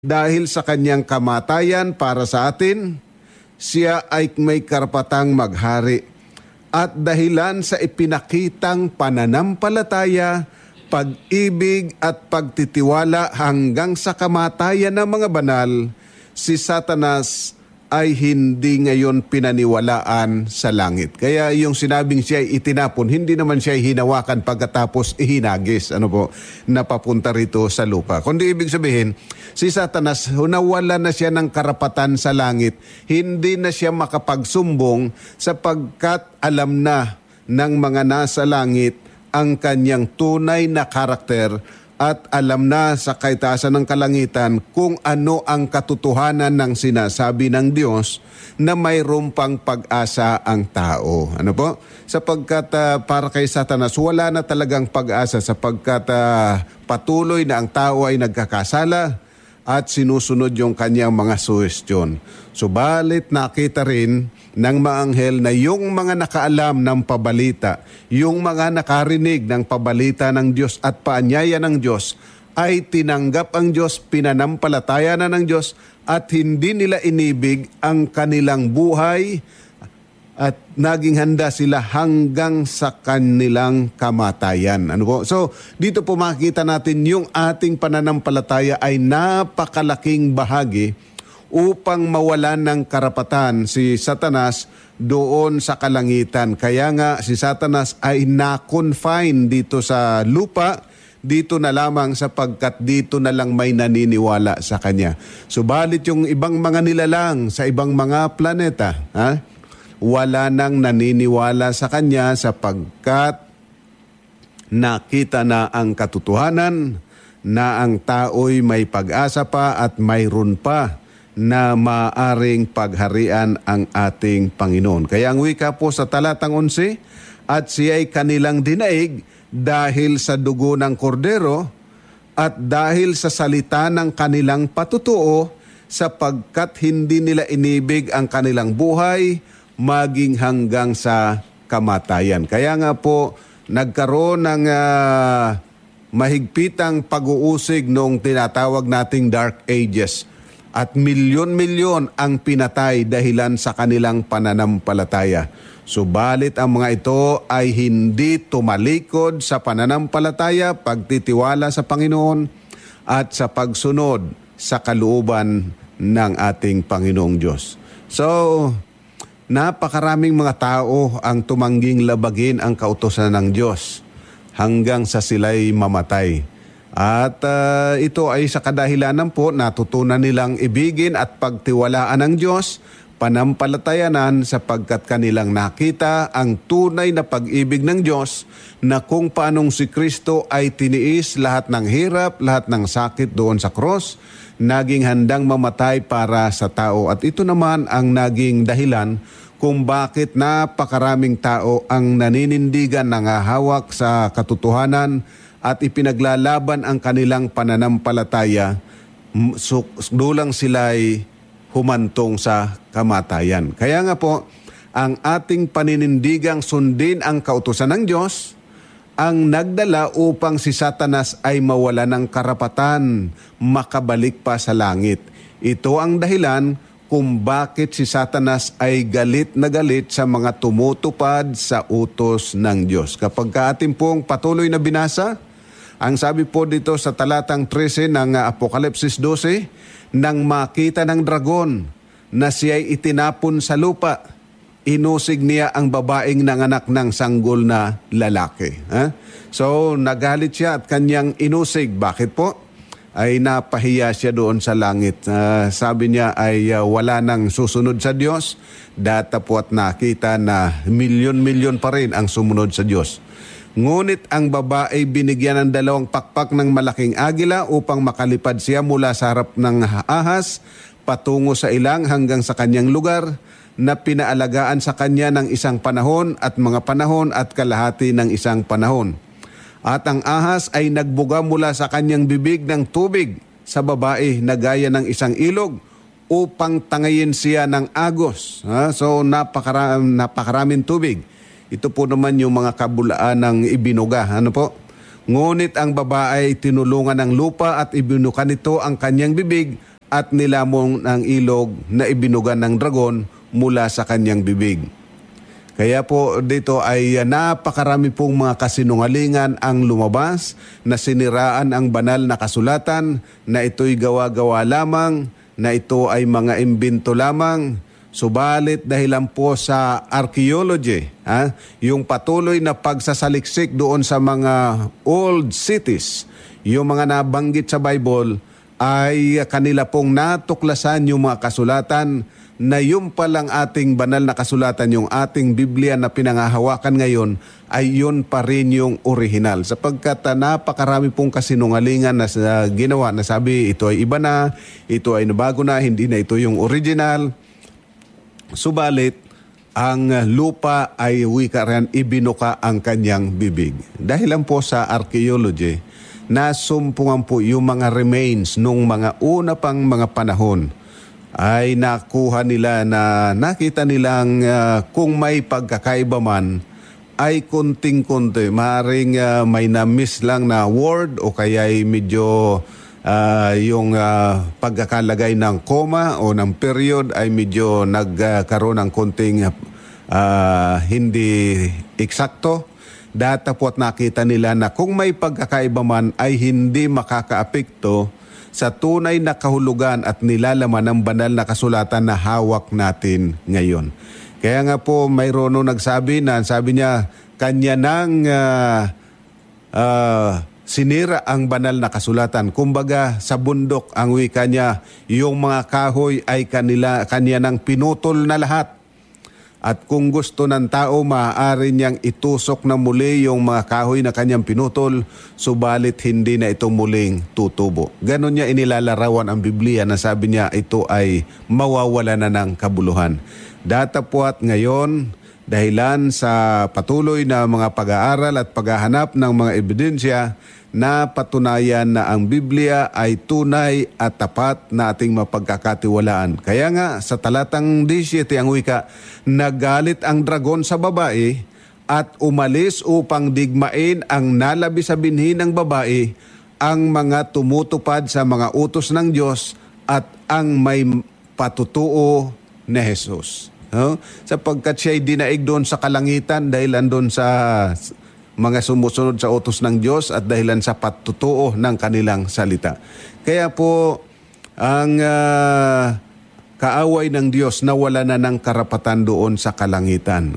dahil sa kanyang kamatayan para sa atin, siya ay may karapatang maghari. At dahilan sa ipinakitang pananampalataya, pag-ibig at pagtitiwala hanggang sa kamatayan ng mga banal, si Satanas ay hindi ngayon pinaniwalaan sa langit. Kaya yung sinabing siya ay itinapon, hindi naman siya ay hinawakan pagkatapos ihinagis, napapunta rito sa lupa. Kundi ibig sabihin, si Satanas, nawala na siya ng karapatan sa langit. Hindi na siya makapagsumbong sapagkat alam na ng mga nasa langit ang kanyang tunay na karakter at alam na sa kaitaasan ng kalangitan kung ano ang katotohanan ng sinasabi ng Diyos na mayroon pang pag-asa ang tao. Ano po? Sapagkat para kay Satanas, wala na talagang pag-asa sapagkat patuloy na ang tao ay nagkakasala at sinusunod yung kanyang mga suhestyon. Subalit nakita rin ng mga anghel na yung mga nakaalam ng pabalita, yung mga nakarinig ng pabalita ng Diyos at paanyaya ng Diyos, ay tinanggap ang Diyos, pinanampalataya na ng Diyos at hindi nila inibig ang kanilang buhay at naging handa sila hanggang sa kanilang kamatayan. Ano po? So, dito po makikita natin yung ating pananampalataya ay napakalaking bahagi upang mawalan ng karapatan si Satanas doon sa kalangitan. Kaya nga si Satanas ay na-confine dito sa lupa, dito na lamang sapagkat dito na lang may naniniwala sa kanya. Subalit yung ibang mga nilalang sa ibang mga planeta, wala nang naniniwala sa kanya sapagkat nakita na ang katotohanan na ang tao'y may pag-asa pa at mayroon pa na maaring pagharian ang ating Panginoon. Kaya ang wika po sa talatang 11, at siya'y kanilang dinaig dahil sa dugo ng kordero at dahil sa salita ng kanilang patutuo, sapagkat hindi nila inibig ang kanilang buhay maging hanggang sa kamatayan. Kaya nga po nagkaroon ng mahigpitang pag-uusig noong tinatawag nating Dark Ages. At milyon-milyon ang pinatay dahilan sa kanilang pananampalataya. Subalit ang mga ito ay hindi tumalikod sa pananampalataya, pagtitiwala sa Panginoon at sa pagsunod sa kalooban ng ating Panginoong Diyos. So, napakaraming mga tao ang tumangging labagin ang kautusan ng Diyos hanggang sa sila'y mamatay. At ito ay sa kadahilanan po natutunan nilang ibigin at pagtiwalaan ng Diyos, panampalatayanan sapagkat kanilang nakita ang tunay na pag-ibig ng Diyos na kung paanong si Kristo ay tiniis lahat ng hirap, lahat ng sakit doon sa cross, naging handang mamatay para sa tao. At ito naman ang naging dahilan kung bakit napakaraming tao ang naninindigan, nangahawak sa katotohanan at ipinaglalaban ang kanilang pananampalataya, dulang sila'y humantong sa kamatayan. Kaya nga po, ang ating paninindigang sundin ang kautusan ng Diyos ang nagdala upang si Satanas ay mawala ng karapatan makabalik pa sa langit. Ito ang dahilan kung bakit si Satanas ay galit na galit sa mga tumutupad sa utos ng Diyos. Kapag ating pong patuloy na binasa, ang sabi po dito sa talatang 13 ng Apokalipsis 12, nang makita ng dragon na siya'y itinapon sa lupa, inusig niya ang babaeng nanganak ng sanggol na lalaki. So, nagalit siya at kanyang inusig. Bakit po? Ay napahiya siya doon sa langit. Sabi niya ay wala nang susunod sa Diyos. Data po at nakita na milyon-milyon pa rin ang sumunod sa Diyos. Ngunit ang babae binigyan ng 2 pakpak ng malaking agila upang makalipad siya mula sa harap ng ahas patungo sa ilang hanggang sa kanyang lugar na pinaalagaan sa kanya ng isang panahon at mga panahon at kalahati ng isang panahon. At ang ahas ay nagbuga mula sa kanyang bibig ng tubig sa babae na gaya ng isang ilog upang tangayin siya ng agos. So napakaraming tubig. Ito po naman yung mga kabulaan ng ibinuga. Ngunit ang babae ay tinulungan ng lupa at ibinuka nito ang kanyang bibig at nilamon ang ilog na ibinugan ng dragon mula sa kanyang bibig. Kaya po dito ay napakarami pong mga kasinungalingan ang lumabas na siniraan ang banal na kasulatan, na ito'y gawa-gawa lamang, na ito ay mga imbento lamang. Subalit dahilan po sa archaeology, yung patuloy na pagsasaliksik doon sa mga old cities, yung mga nabanggit sa Bible, ay kanila pong natuklasan yung mga kasulatan na yung palang ating banal na kasulatan, yung ating Biblia na pinangahawakan ngayon, ay yun pa rin yung original. Sapagkat napakarami pong kasinungalingan na ginawa na sabi, ito ay iba na, ito ay nabago na, hindi na ito yung original. Subalit, ang lupa ay wika rin, ibinuka ang kanyang bibig. Dahil lang po sa archaeology, nasumpungan po yung mga remains nung mga una pang mga panahon, ay nakuha nila na nakita nilang kung may pagkakaiba man ay kunting-kunti. Maaaring may na-miss lang na word o kaya ay medyo yung pagkakalagay ng comma o ng period ay medyo nagkaroon ng kunting hindi eksakto. Datapot nakita nila na kung may pagkakaiba man ay hindi makakaapekto sa tunay na kahulugan at nilalaman ng banal na kasulatan na hawak natin ngayon. Kaya nga po mayroon nung nagsabi na, sabi niya, kanya nang sinira ang banal na kasulatan. Kumbaga sa bundok ang wika niya, yung mga kahoy ay kanya nang pinutol na lahat. At kung gusto ng tao, maaari niyang itusok na muli yung mga kahoy na kanyang pinutol, subalit hindi na ito muling tutubo. Ganon niya inilalarawan ang Biblia na sabi niya ito ay mawawala na ng kabuluhan. Datapwat ngayon, dahilan sa patuloy na mga pag-aaral at paghahanap ng mga ebidensya, na patunayan na ang Biblia ay tunay at tapat na ating mapagkakatiwalaan. Kaya nga sa talatang 17 ang wika, nagalit ang dragon sa babae at umalis upang digmain ang nalabi sa binhi ng babae, ang mga tumutupad sa mga utos ng Diyos at ang may patutuo na Jesus. Sapagkat siya'y dinaig doon sa kalangitan dahil andun sa mga sumusunod sa utos ng Diyos at dahilan sa patutuo ng kanilang salita. Kaya po, ang kaaway ng Diyos nawala na ng karapatan doon sa kalangitan.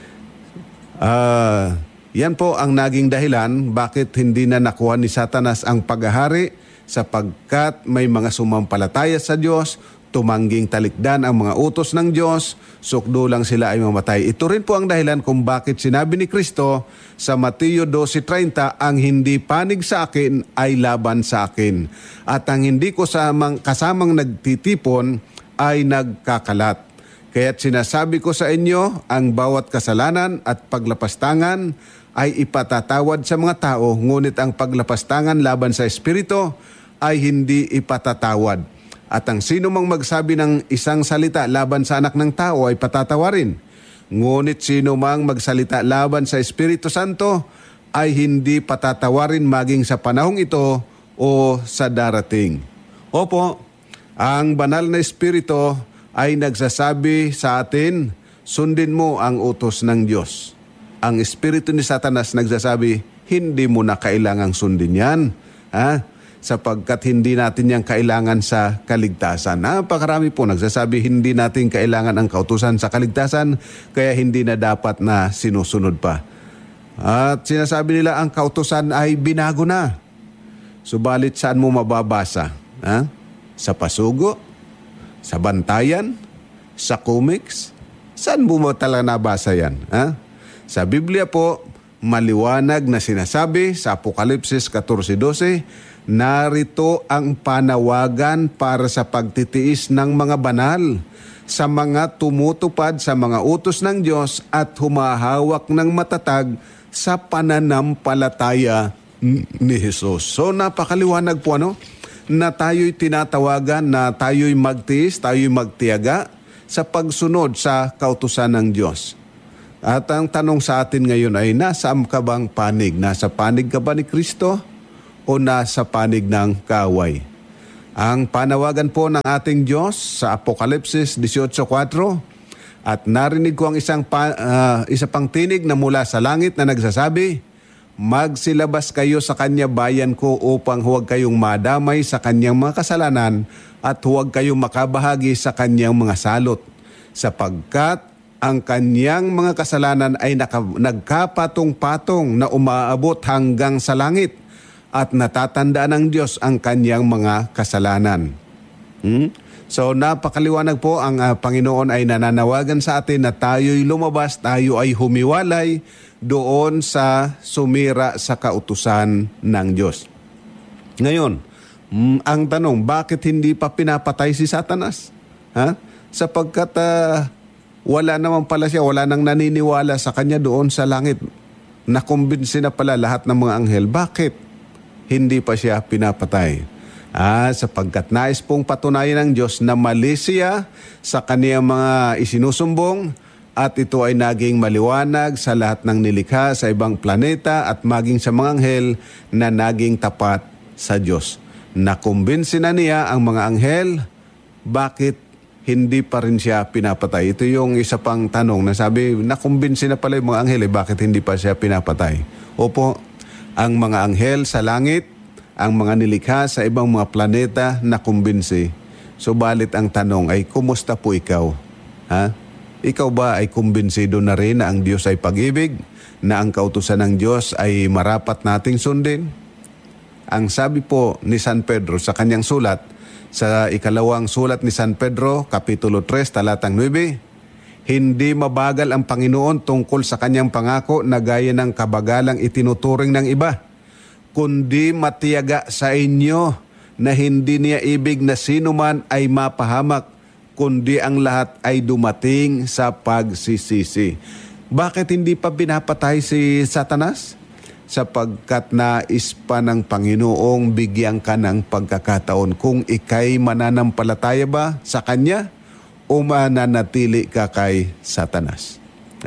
Yan po ang naging dahilan bakit hindi na nakuha ni Satanas ang paghahari, sapagkat may mga sumampalataya sa Diyos, tumangging talikdan ang mga utos ng Diyos, sukdo lang sila ay mamatay. Ito rin po ang dahilan kung bakit sinabi ni Kristo sa Mateo 12:30, ang hindi panig sa akin ay laban sa akin, at ang hindi ko kasamang nagtitipon ay nagkakalat. Kaya't sinasabi ko sa inyo, ang bawat kasalanan at paglapastangan ay ipatatawad sa mga tao, ngunit ang paglapastangan laban sa Espiritu ay hindi ipatatawad. At ang sino mang magsabi ng isang salita laban sa anak ng tao ay patatawarin. Ngunit sino mang magsalita laban sa Espiritu Santo ay hindi patatawarin maging sa panahong ito o sa darating. Opo, ang banal na Espiritu ay nagsasabi sa atin, sundin mo ang utos ng Diyos. Ang Espiritu ni Satanas nagsasabi, hindi mo na kailangang sundin yan. Sapagkat hindi natin yan kailangan sa kaligtasan. Napakarami po nagsasabi hindi natin kailangan ang kautusan sa kaligtasan, kaya hindi na dapat na sinusunod pa. At sinasabi nila ang kautusan ay binago na. Subalit saan mo mababasa? Sa pasugo? Sa bantayan? Sa comics? Saan mo talaga nabasa yan? Sa Biblia po, maliwanag na sinasabi sa Apokalipsis 14:12, narito ang panawagan para sa pagtitiis ng mga banal, sa mga tumutupad sa mga utos ng Diyos at humahawak ng matatag sa pananampalataya ni Jesus. So napakaliwanag po na tayo'y tinatawagan na tayo'y magtiis, tayo'y magtiyaga sa pagsunod sa kautusan ng Diyos. At ang tanong sa atin ngayon ay, nasaan ka bang panig? Nasa panig ka ba ni Kristo o nasa panig ng kaaway? ang panawagan po ng ating Diyos sa Apokalipsis 18:4 at narinig ko ang isa pang tinig na mula sa langit na nagsasabi, "Magsilabas kayo sa kanya bayan ko upang huwag kayong madamay sa kanyang mga kasalanan at huwag kayong makabahagi sa kanyang mga salot, sapagkat ang kanyang mga kasalanan ay nagkapatong-patong na umaabot hanggang sa langit at natatandaan ng Diyos ang kanyang mga kasalanan." So napakaliwanag po, ang Panginoon ay nananawagan sa atin na tayo'y lumabas, tayo ay humiwalay doon sa sumira sa kautusan ng Diyos. Ngayon, ang tanong, bakit hindi pa pinapatay si Satanas? Sapagkat wala naman pala siya, wala nang naniniwala sa kanya doon sa langit. Nakumbinsi na pala lahat ng mga anghel. Bakit hindi pa siya pinapatay? Sapagkat nais pong patunayan ng Diyos na mali siya sa kaniyang mga isinusumbong at ito ay naging maliwanag sa lahat ng nilikha sa ibang planeta at maging sa mga anghel na naging tapat sa Diyos. Nakumbinsi na niya ang mga anghel, bakit hindi pa rin siya pinapatay? Ito yung isa pang tanong na sabi, nakumbinsi na pala yung mga anghel, bakit hindi pa siya pinapatay? Opo, ang mga anghel sa langit, ang mga nilikha sa ibang mga planeta nakumbinsi. Subalit ang tanong ay, kumusta po ikaw? Ikaw ba ay kumbinsido na rin na ang Diyos ay pag-ibig, na ang kautusan ng Diyos ay marapat nating sundin? Ang sabi po ni San Pedro sa kanyang sulat, sa ikalawang sulat ni San Pedro, Kapitulo 3, talatang 9, hindi mabagal ang Panginoon tungkol sa kanyang pangako na gaya ng kabagalang itinuturing ng iba, kundi matiyaga sa inyo na hindi niya ibig na sino man ay mapahamak, kundi ang lahat ay dumating sa pagsisisi. Bakit hindi pa pinapatay si Satanas? Sapagkat nais pa ng Panginoong bigyan ka ng pagkakataon kung ikay mananampalataya ba sa Kanya o mananatili ka kay Satanas.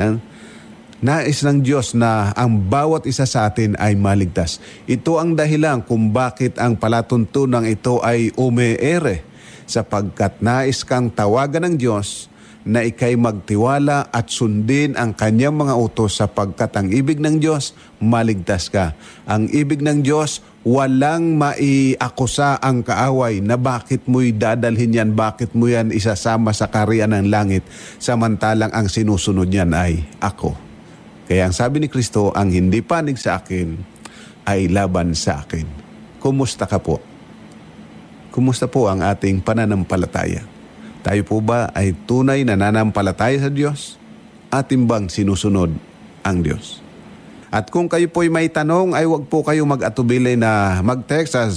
Nais ng Diyos na ang bawat isa sa atin ay maligtas. Ito ang dahilan kung bakit ang palatuntunang ito ay umeere, sapagkat nais kang tawagan ng Diyos na ikay magtiwala at sundin ang kanyang mga utos, sapagkat ang ibig ng Diyos, maligtas ka. Ang ibig ng Diyos, walang maiakusa ang kaaway na bakit mo'y dadalhin yan, bakit mo yan isasama sa kaharian ng langit, samantalang ang sinusunod niyan ay ako. Kaya ang sabi ni Kristo, ang hindi panig sa akin ay laban sa akin. Kumusta ka po? Kumusta po ang ating pananampalataya? Tayo po ba ay tunay na nananampalataya sa Diyos? Atin bang sinusunod ang Diyos? At kung kayo po'y may tanong, ay huwag po kayo mag-atubili na mag-text sa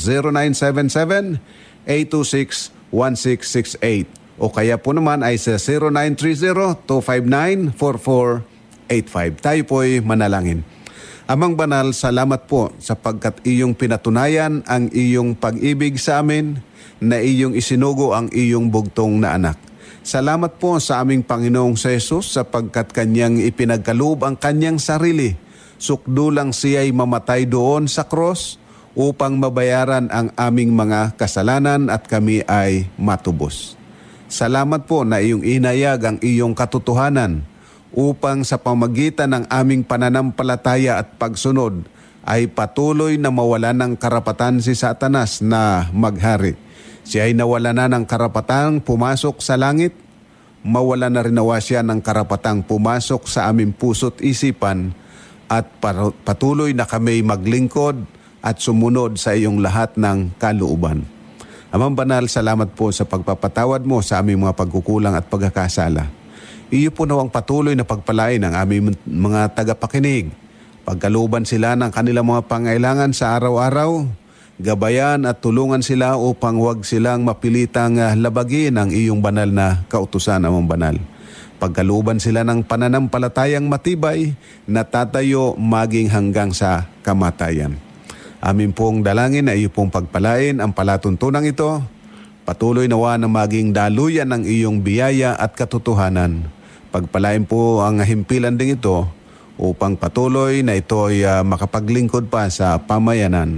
0977-826-1668 o kaya po naman ay sa 0930-259-4485. Tayo po'y manalangin. Amang banal, salamat po sapagkat iyong pinatunayan ang iyong pag-ibig sa amin, na iyong isinugo ang iyong bugtong na anak. Salamat po sa aming Panginoong sa Jesus sapagkat kanyang ipinagkaloob ang kanyang sarili. Sukdulang siya'y mamatay doon sa cross upang mabayaran ang aming mga kasalanan at kami ay matubos. Salamat po na iyong inayag ang iyong katotohanan upang sa pamagitan ng aming pananampalataya at pagsunod ay patuloy na mawala ng karapatan si Satanas na maghari. Siya ay nawala na ng karapatang pumasok sa langit, mawala na rin nawa siya ng karapatang pumasok sa aming puso't isipan at patuloy na kami maglingkod at sumunod sa iyong lahat ng kalooban. Amang banal, salamat po sa pagpapatawad mo sa aming mga pagkukulang at pagkakasala. Iyo po nawang patuloy na pagpalain ang aming mga tagapakinig. Pagkalooban sila ng kanilang mga pangailangan sa araw-araw, gabayan at tulungan sila upang huwag silang mapilitang labagin ang iyong banal na kautusan, amang banal. Pagkalooban sila ng pananampalatayang matibay, natatayo maging hanggang sa kamatayan. Amin pong dalangin na iyo pong pagpalain ang palatuntunang ito. Patuloy nawa na maging daluyan ng iyong biyaya at katotohanan. Pagpalain po ang himpilan ding ito upang patuloy na ito ay makapaglingkod pa sa pamayanan.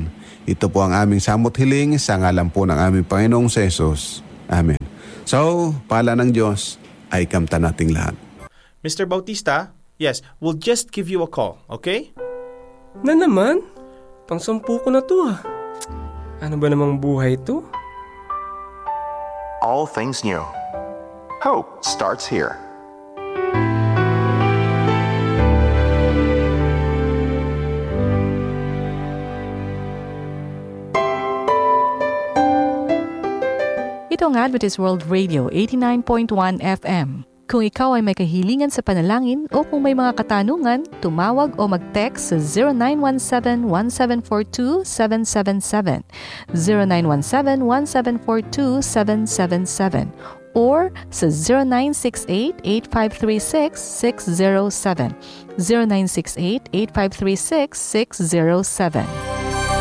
Ito po ang aming samot hiling sa ngalan po ng aming Panginoong Jesus. Amen. So, pala ng Diyos ay kamta nating lahat. Mr. Bautista, yes, we'll just give you a call, okay? Na naman? Pang-10 ko na to ah. Ano ba namang buhay to? All things new. Hope starts here. Ito ang Adventist World Radio 89.1 FM. Kung ikaw ay may kahilingan sa panalangin o kung may mga katanungan, tumawag o mag-text sa 0917-1742-777, 0917-1742-777, or sa 0968-8536-607, 0968-8536-607.